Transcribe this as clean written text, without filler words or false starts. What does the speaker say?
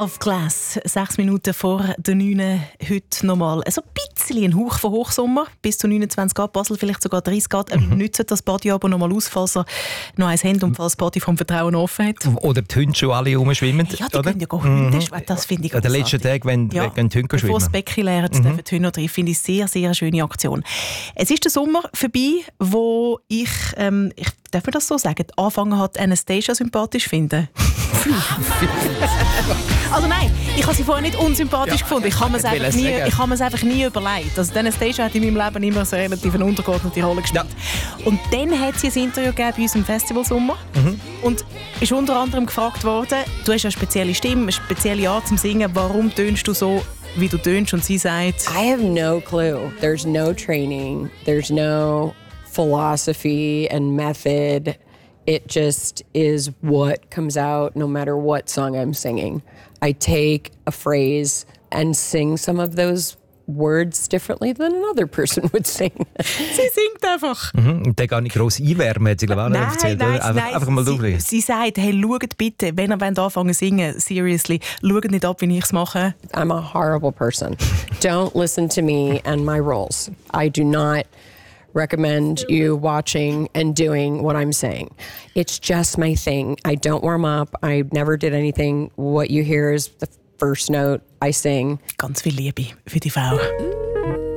of Glass, 6 Minuten vor der 9. Heute nochmal so ein bisschen ein Hauch von Hochsommer, bis zu 29 Grad, Basel vielleicht sogar 30 Grad. Nützt das Body aber nochmal aus, falls ihr noch eins habt und falls das Body vom Vertrauen offen hat. Oder die Hunde schon alle rumschwimmen. Ja, die können ja gar Hunde schwimmen, das finde ich großartig. Der letzte Tag, wenn die Hunde schwimmen. Bevor das Becken lernen, dürfen die Hunde drin, finde ich sehr, sehr eine schöne Aktion. Es ist der Sommer vorbei, wo ich darf man das so sagen, angefangen hat, Anastasia sympathisch zu finden. Also nein, ich habe sie vorher nicht unsympathisch gefunden. Ich habe mir es einfach nie überlegt. Also Anastasia hat in meinem Leben immer so relativ eine untergeordnete Rolle gespielt. Ja. Und dann hat sie ein Interview gegeben bei uns im Festivalsommer und ist unter anderem gefragt worden, du hast eine spezielle Stimme, eine spezielle Art zum Singen, warum tönst du so, wie du tönst? Und sie sagt, I have no clue. There's no training. There's no philosophy and method. It just is what comes out no matter what song I'm singing. I take a phrase and sing some of those words differently than another person would sing. Sie singt einfach. Und dann gar nicht gross einwärmen, hat sie glaube ich auch erzählt. Einfach mal durchlesen. Sie sagt, hey, schaut bitte, wenn ihr anfangen zu singen, seriously, schaut nicht ab, wie ich es mache. I'm a horrible person. Don't listen to me and my roles. I do not recommend you watching and doing what I'm saying. It's just my thing. I don't warm up. I never did anything. What you hear is the first note I sing. Ganz viel Liebe für die Frau.